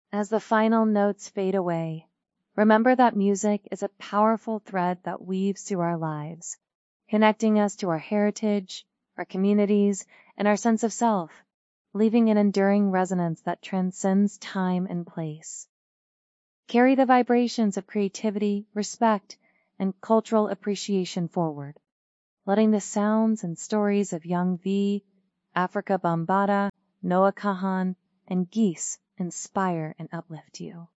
As the final notes fade away, remember that music is a powerful thread that weaves through our lives, connecting us to our heritage, our communities, and our sense of self, leaving an enduring resonance that transcends time and place. Carry the vibrations of creativity, respect, and cultural appreciation forward, letting the sounds and stories of Young V, Afrika Bambaataa, Noah Kahan, and Geese inspire and uplift you.